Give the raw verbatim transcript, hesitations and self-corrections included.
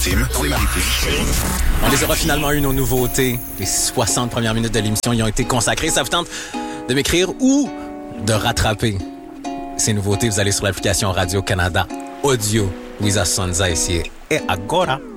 Tim, On les aura finalement eu, nos nouveautés. Les soixante premières minutes de l'émission y ont été consacrées. Ça vous tente de m'écrire ou de rattraper ces nouveautés? Vous allez sur l'application Radio-Canada Audio. Luisa Sonza ici et agora.